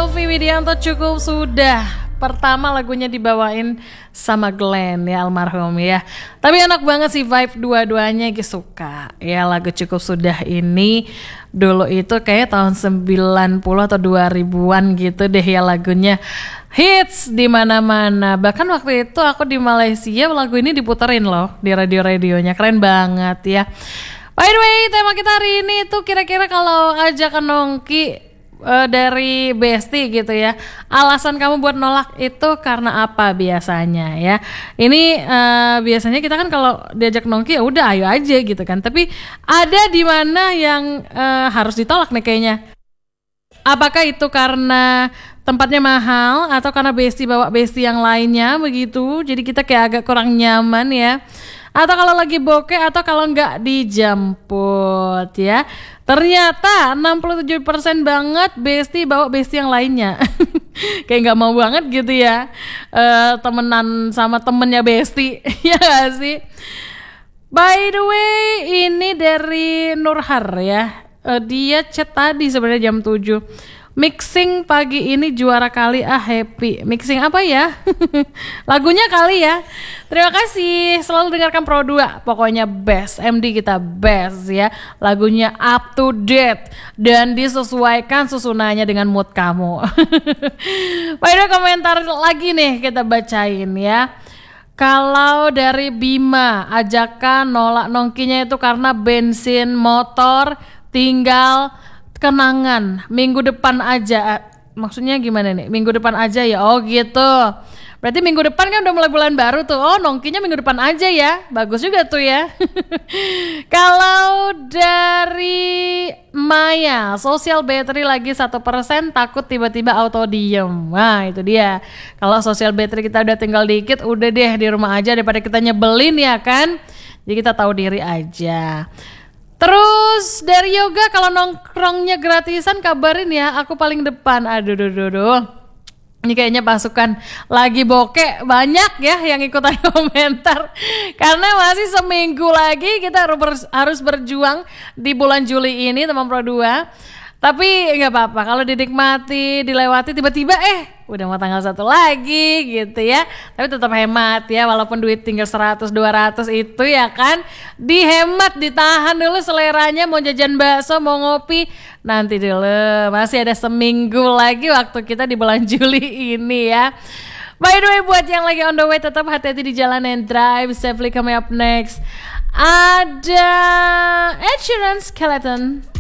Yovie Widianto cukup sudah. Pertama lagunya dibawain sama Glenn ya, almarhum ya. Tapi enak banget sih vibe dua-duanya, suka ya lagu cukup sudah ini. Dulu itu kayak tahun 90 atau 2000-an gitu deh ya lagunya. Hits di mana-mana. Bahkan waktu itu aku di Malaysia lagu ini diputerin loh di radio-radionya. Keren banget ya. By the way, tema kita hari ini tuh kira-kira kalau ajakan nongki dari Besti gitu ya, alasan kamu buat nolak itu karena apa biasanya ya? Ini biasanya kita kan kalau diajak nongki ya udah ayo aja gitu kan. Tapi ada di mana yang harus ditolak nih kayaknya. Apakah itu karena tempatnya mahal atau karena Besti bawa Besti yang lainnya begitu? Jadi kita kayak agak kurang nyaman ya. Atau kalau lagi bokeh atau kalau nggak dijemput ya. Ternyata 67% banget Besti bawa Besti yang lainnya. Kayak nggak mau banget gitu ya temenan sama temennya Besti. Ya gak sih? By the way, ini dari Nurhar ya. Dia chat tadi sebenarnya jam 7. Mixing pagi ini juara kali, happy. Mixing apa ya? Lagunya kali ya. Terima kasih, selalu dengarkan Pro 2. Pokoknya best, MD kita best ya. Lagunya up to date dan disesuaikan susunannya dengan mood kamu. Baiklah, komentar lagi nih kita bacain ya. Kalau dari Bima, ajakan nolak nongkinya itu karena bensin motor tinggal kenangan, minggu depan aja. Maksudnya gimana nih? Minggu depan aja ya? Oh gitu. Berarti minggu depan kan udah mulai bulan baru tuh. Oh nongkinya minggu depan aja ya. Bagus juga tuh ya. Kalau dari Maya, social battery lagi 1%, takut tiba-tiba auto diem. Nah itu dia. Kalau social battery kita udah tinggal dikit, udah deh di rumah aja daripada kita nyebelin ya kan. Jadi kita tahu diri aja. Terus dari Yoga, kalau nongkrongnya gratisan kabarin ya, aku paling depan. Aduh. Ini kayaknya pasukan lagi bokeh banyak ya yang ikutan komentar. Karena masih seminggu lagi kita harus berjuang di bulan Juli ini teman Pro 2. Tapi gak apa-apa kalau dinikmati, dilewati tiba-tiba udah mau tanggal 1 lagi gitu ya. Tapi tetap hemat ya, walaupun duit tinggal 100-200 itu ya kan. Dihemat, ditahan dulu seleranya, mau jajan bakso, mau ngopi. Nanti dulu, masih ada seminggu lagi waktu kita di bulan Juli ini ya. By the way, buat yang lagi on the way tetap hati-hati di jalan and drive safely. Coming up next ada Ed Sheeran Skeleton.